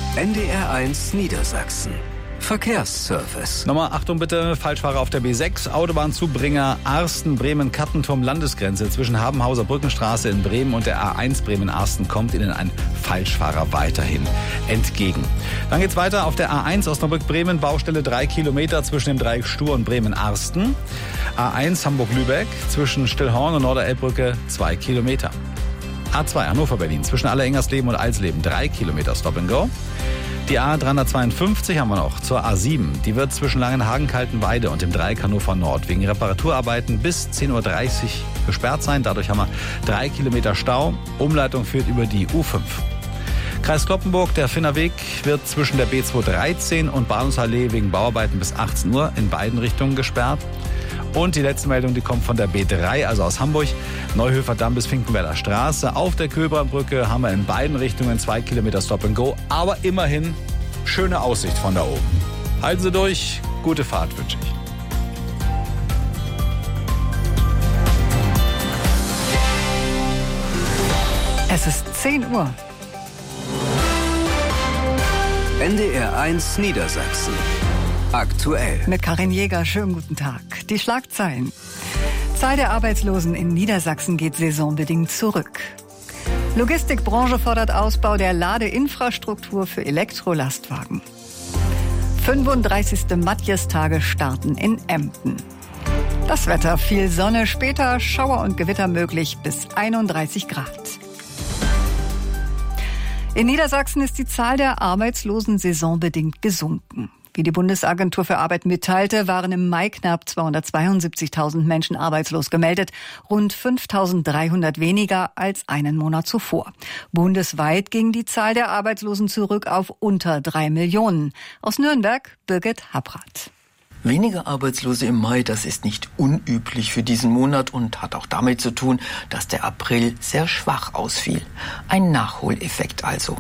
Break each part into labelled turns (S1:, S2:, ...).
S1: NDR1 Niedersachsen. Verkehrsservice.
S2: Nochmal Achtung bitte, Falschfahrer auf der B6, Autobahnzubringer Arsten, Bremen-Kattenturm, Landesgrenze zwischen Habenhauser Brückenstraße in Bremen und der A1 Bremen-Arsten kommt Ihnen ein Falschfahrer weiterhin entgegen. Dann geht's weiter auf der A1 Osnabrück-Bremen, Baustelle 3 Kilometer zwischen dem Dreieck Stur und Bremen-Arsten. A1 Hamburg-Lübeck zwischen Stillhorn und Norderelbbrücke 2 Kilometer. A2 Hannover-Berlin zwischen Allerengersleben und Alsleben 3 Kilometer Stop and Go. Die A352 haben wir noch zur A7. Die wird zwischen Langenhagen-Kaltenweide und dem Dreieck Hannover Nord wegen Reparaturarbeiten bis 10.30 Uhr gesperrt sein. Dadurch haben wir 3 Kilometer Stau. Umleitung führt über die U5. Kreis Cloppenburg, der Finnerweg wird zwischen der B213 und Bahnhofsallee wegen Bauarbeiten bis 18 Uhr in beiden Richtungen gesperrt. Und die letzte Meldung, die kommt von der B3, also aus Hamburg, Neuhöfer Damm bis Finkenwerder Straße. Auf der Köbrandbrücke haben wir in beiden Richtungen 2 Kilometer Stop and Go, aber immerhin schöne Aussicht von da oben. Halten Sie durch, gute Fahrt wünsche ich.
S3: Es ist 10 Uhr.
S1: NDR1 Niedersachsen. Aktuell.
S3: Mit Karin Jäger, schönen guten Tag. Die Schlagzeilen. Zahl der Arbeitslosen in Niedersachsen geht saisonbedingt zurück. Logistikbranche fordert Ausbau der Ladeinfrastruktur für Elektrolastwagen. 35. Matjestage starten in Emden. Das Wetter, viel Sonne, später Schauer und Gewitter möglich bis 31 Grad. In Niedersachsen ist die Zahl der Arbeitslosen saisonbedingt gesunken. Wie die Bundesagentur für Arbeit mitteilte, waren im Mai knapp 272.000 Menschen arbeitslos gemeldet, rund 5.300 weniger als einen Monat zuvor. Bundesweit ging die Zahl der Arbeitslosen zurück auf unter 3 Millionen. Aus Nürnberg, Birgit Habrath.
S4: Weniger Arbeitslose im Mai, das ist nicht unüblich für diesen Monat und hat auch damit zu tun, dass der April sehr schwach ausfiel. Ein Nachholeffekt also.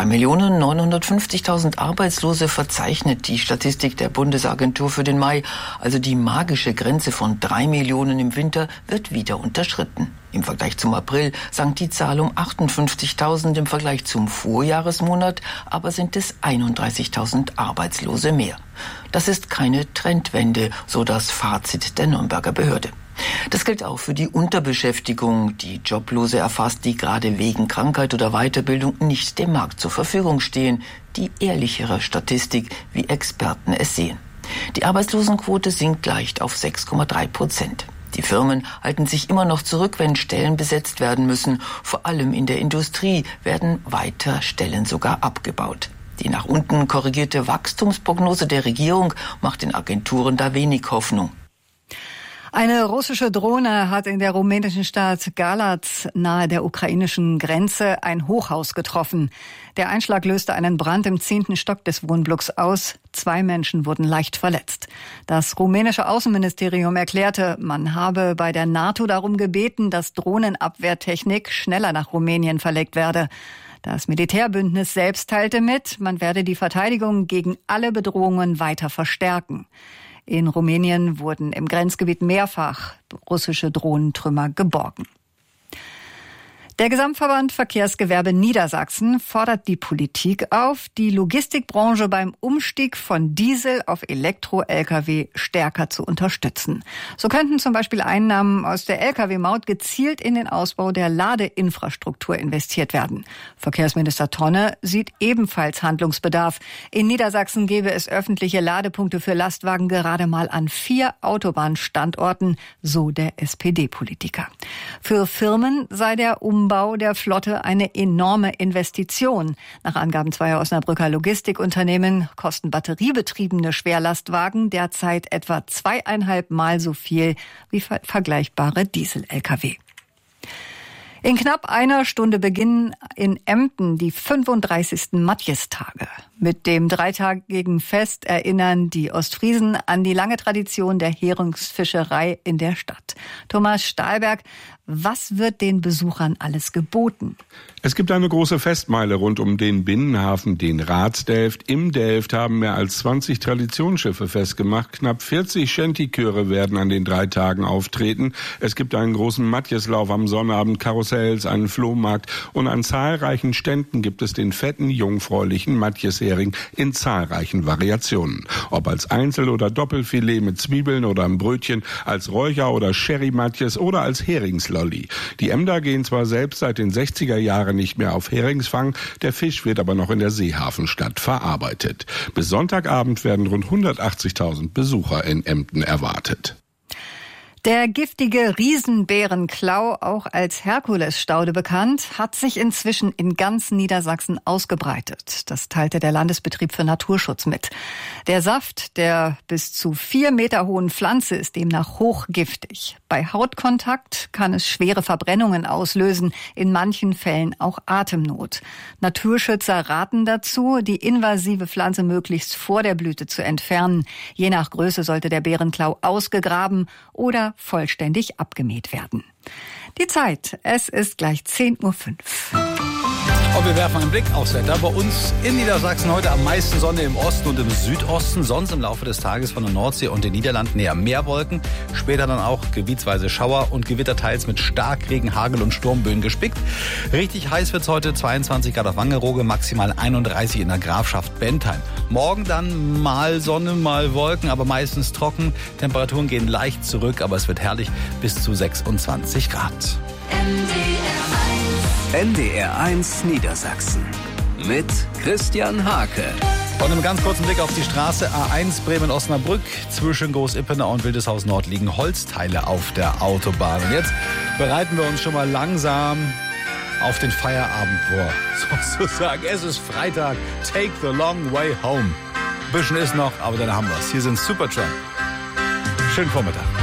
S4: 2.950.000 Arbeitslose verzeichnet die Statistik der Bundesagentur für den Mai. Also die magische Grenze von 3 Millionen im Winter wird wieder unterschritten. Im Vergleich zum April sank die Zahl um 58.000, im Vergleich zum Vorjahresmonat aber sind es 31.000 Arbeitslose mehr. Das ist keine Trendwende, so das Fazit der Nürnberger Behörde. Das gilt auch für die Unterbeschäftigung, die Joblose erfasst, die gerade wegen Krankheit oder Weiterbildung nicht dem Markt zur Verfügung stehen. Die ehrlichere Statistik, wie Experten es sehen. Die Arbeitslosenquote sinkt leicht auf 6,3%. Die Firmen halten sich immer noch zurück, wenn Stellen besetzt werden müssen. Vor allem in der Industrie werden weiter Stellen sogar abgebaut. Die nach unten korrigierte Wachstumsprognose der Regierung macht den Agenturen da wenig Hoffnung.
S3: Eine russische Drohne hat in der rumänischen Stadt Galați nahe der ukrainischen Grenze ein Hochhaus getroffen. Der Einschlag löste einen Brand im 10. Stock des Wohnblocks aus. 2 Menschen wurden leicht verletzt. Das rumänische Außenministerium erklärte, man habe bei der NATO darum gebeten, dass Drohnenabwehrtechnik schneller nach Rumänien verlegt werde. Das Militärbündnis selbst teilte mit, man werde die Verteidigung gegen alle Bedrohungen weiter verstärken. In Rumänien wurden im Grenzgebiet mehrfach russische Drohnentrümmer geborgen. Der Gesamtverband Verkehrsgewerbe Niedersachsen fordert die Politik auf, die Logistikbranche beim Umstieg von Diesel auf Elektro-Lkw stärker zu unterstützen. So könnten zum Beispiel Einnahmen aus der Lkw-Maut gezielt in den Ausbau der Ladeinfrastruktur investiert werden. Verkehrsminister Tonne sieht ebenfalls Handlungsbedarf. In Niedersachsen gäbe es öffentliche Ladepunkte für Lastwagen gerade mal an 4 Autobahnstandorten, so der SPD-Politiker. Für Firmen sei der Umbau der Flotte eine enorme Investition. Nach Angaben zweier Osnabrücker Logistikunternehmen kosten batteriebetriebene Schwerlastwagen derzeit etwa 2,5 Mal so viel wie vergleichbare Diesel-Lkw. In knapp einer Stunde beginnen in Emden die 35. Matjestage. Mit dem dreitägigen Fest erinnern die Ostfriesen an die lange Tradition der Heringsfischerei in der Stadt. Thomas Stahlberg, was wird den Besuchern alles geboten?
S5: Es gibt eine große Festmeile rund um den Binnenhafen, den Ratsdelft. Im Delft haben mehr als 20 Traditionsschiffe festgemacht. Knapp 40 Shanty-Chöre werden an den 3 Tagen auftreten. Es gibt einen großen Matjeslauf am Sonnabend, Karussells, einen Flohmarkt und an zahlreichen Ständen gibt es den fetten, jungfräulichen Matjeshering in zahlreichen Variationen. Ob als Einzel- oder Doppelfilet mit Zwiebeln oder im Brötchen, als Räucher- oder Sherry-Matjes oder als Heringslolli. Die Emder gehen zwar selbst seit den 60er Jahren nicht mehr auf Heringsfang, der Fisch wird aber noch in der Seehafenstadt verarbeitet. Bis Sonntagabend werden rund 180.000 Besucher in Emden erwartet.
S3: Der giftige Riesenbärenklau, auch als Herkulesstaude bekannt, hat sich inzwischen in ganz Niedersachsen ausgebreitet. Das teilte der Landesbetrieb für Naturschutz mit. Der Saft der bis zu 4 Meter hohen Pflanze ist demnach hochgiftig. Bei Hautkontakt kann es schwere Verbrennungen auslösen, in manchen Fällen auch Atemnot. Naturschützer raten dazu, die invasive Pflanze möglichst vor der Blüte zu entfernen. Je nach Größe sollte der Bärenklau ausgegraben oder vollständig abgemäht werden. Die Zeit, es ist gleich 10:05 Uhr.
S2: Und wir werfen einen Blick aufs Wetter. Bei uns in Niedersachsen heute am meisten Sonne im Osten und im Südosten. Sonst im Laufe des Tages von der Nordsee und den Niederlanden eher mehr Wolken. Später dann auch gebietsweise Schauer und Gewitter teils mit Starkregen, Hagel und Sturmböen gespickt. Richtig heiß wird's heute, 22 Grad auf Wangerooge, maximal 31 in der Grafschaft Bentheim. Morgen dann mal Sonne, mal Wolken, aber meistens trocken. Temperaturen gehen leicht zurück, aber es wird herrlich bis zu 26 Grad.
S1: NDR 1 Niedersachsen mit Christian Hake.
S2: Und einem ganz kurzen Blick auf die Straße A1 Bremen-Osnabrück. Zwischen Groß-Ippenau und Wildeshaus-Nord liegen Holzteile auf der Autobahn. Und jetzt bereiten wir uns schon mal langsam auf den Feierabend vor. Sozusagen, es ist Freitag. Take the long way home. Ein bisschen ist noch, aber dann haben wir es. Hier sind Supertramp. Schönen Vormittag.